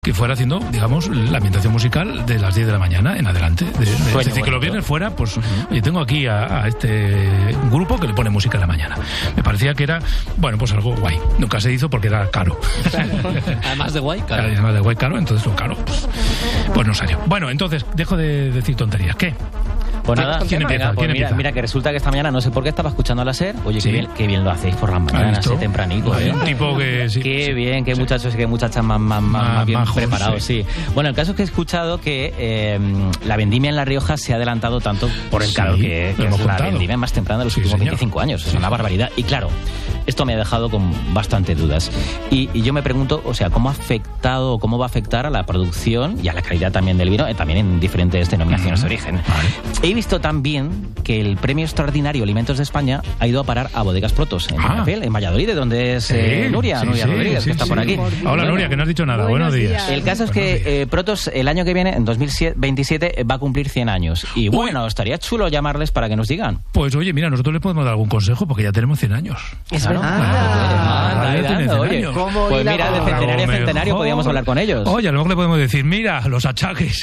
que fuera haciendo, digamos, la ambientación musical de las 10 de la mañana en adelante. Es decir, que los viernes fuera, pues, oye, tengo aquí a este grupo que le pone música en la mañana. Me parecía que era, bueno, pues algo guay. Nunca se hizo porque era caro. Además de guay, caro. Además de guay, caro, entonces lo caro, pues no salió. Bueno, entonces, dejo de decir tonterías. ¿Qué? Pues nada, ¿Quién empieza? Mira, que resulta que esta mañana no sé por qué estaba escuchando a la SER. Oye, ¿Sí? qué bien lo hacéis por las mañanas, tempranito. Un tipo que sí. Qué bien, qué muchachos y qué muchachas más bien majos, preparados, sí. Bueno, el caso es que he escuchado que la vendimia en La Rioja se ha adelantado tanto por el calor que es la vendimia más temprana de los últimos 25 años. Es una barbaridad. Y claro, esto me ha dejado con bastante dudas. Y yo me pregunto, o sea, ¿cómo va a afectar a la producción y a la calidad también del vino, también en diferentes denominaciones de origen? He visto también que el premio extraordinario Alimentos de España ha ido a parar a Bodegas Protos en Valladolid, de donde es Nuria Rodríguez, que está por aquí. Hola, Nuria, que no has dicho nada. Buenos días. El caso es que Protos el año que viene, en 2027, va a cumplir 100 años. Y bueno, estaría chulo llamarles para que nos digan. Pues oye, mira, nosotros le podemos dar algún consejo porque ya tenemos 100 años. Es verdad. Pues mira, de centenario a centenario podíamos hablar con ellos. Oye, a lo mejor le podemos decir, mira, los achaques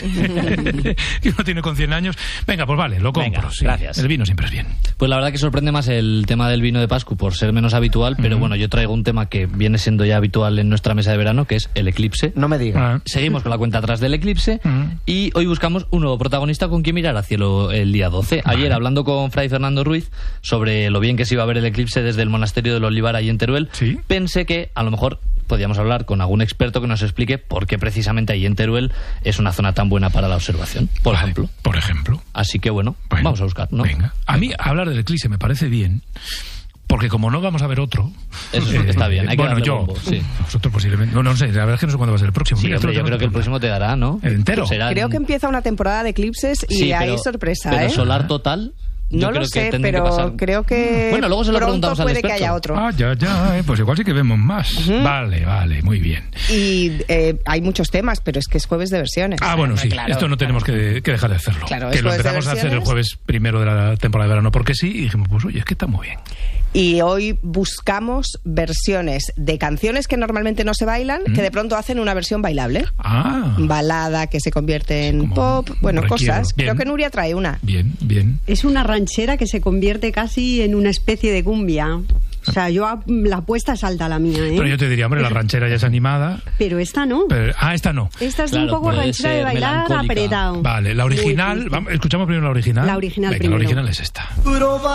que uno tiene con 100 años. Venga, pues vale, lo compro. Venga, gracias. El vino siempre es bien. Pues la verdad que sorprende más el tema del vino de Pascu por ser menos habitual, pero bueno, yo traigo un tema que viene siendo ya habitual en nuestra mesa de verano, que es el eclipse. No me digas. Seguimos con la cuenta atrás del eclipse y hoy buscamos un nuevo protagonista con quien mirar al cielo el día 12. Ayer, hablando con Fray Fernando Ruiz sobre lo bien que se iba a ver el eclipse desde el monasterio del Olivar ahí en Teruel, pensé que a lo mejor podríamos hablar con algún experto que nos explique por qué precisamente ahí en Teruel es una zona tan buena para la observación, por ejemplo. Así que bueno, vamos a buscar, ¿no? Venga. A mí hablar del eclipse me parece bien, porque como no vamos a ver otro... Eso está bien, hay que darle yo, bombo, sí. Nosotros posiblemente... No sé, la verdad es que no sé cuándo va a ser el próximo. Sí, hombre, yo creo que el próximo te dará, ¿no? ¿El entero? Creo que empieza una temporada de eclipses y hay sorpresa, pero solar total... No lo sé, pero creo que bueno, luego se lo preguntamos al experto. Puede que haya otro. Pues igual sí que vemos más. Vale, muy bien. Y hay muchos temas, pero es que es jueves de versiones. Bueno, sí, claro, esto no tenemos que dejar de hacerlo. Claro, que lo empezamos a hacer el jueves primero de la temporada de verano porque sí, y dijimos, pues oye, es que está muy bien. Y hoy buscamos versiones de canciones que normalmente no se bailan, que de pronto hacen una versión bailable. Balada que se convierte en pop, cosas. Bien. Creo que Nuria trae una. Bien. Es una ranchera que se convierte casi en una especie de cumbia. O sea, la apuesta es alta la mía, ¿eh? Pero yo te diría, hombre, la ranchera ya es animada. Pero esta no. Esta no. Esta es un poco ranchera de bailar apretado. Vale, la original. Escuchamos primero la original. La original Venga, primero. La original es esta.